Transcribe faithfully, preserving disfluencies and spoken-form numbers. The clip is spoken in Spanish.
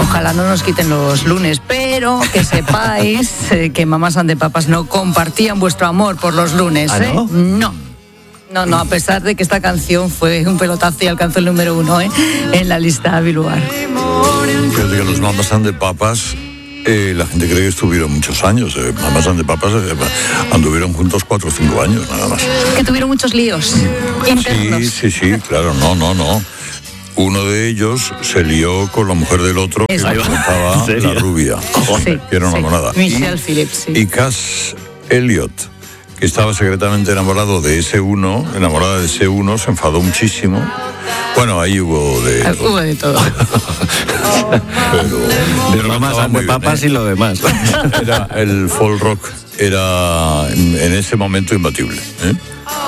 Ojalá no nos quiten los lunes, pero que sepáis eh, que Mamas and the Papas no compartían vuestro amor por los lunes. ¿Ah, no? ¿eh? No. No, no, a pesar de que esta canción fue un pelotazo y alcanzó el número uno ¿eh? en la lista Billboard. Fíjate que los Mamas and the Papas, eh, la gente cree que estuvieron muchos años. Eh, Mamas and the Papas eh, anduvieron juntos cuatro o cinco años, nada más. Que tuvieron muchos líos internos. Sí, sí, sí, claro, no, no, no. Uno de ellos se lió con la mujer del otro, que Exacto. cantaba La Rubia, Sí, que era una sí. monada. Michelle Y- Phillips, sí. Y Cass Elliot, que estaba secretamente enamorado de ese uno, enamorada de ese uno, se enfadó muchísimo. Bueno, ahí hubo de... Ah, Hubo de todo. Pero, De pero Mamas estaba and the muy bien, Papas ¿eh? y lo demás. Era el folk rock era en, en ese momento imbatible, ¿eh?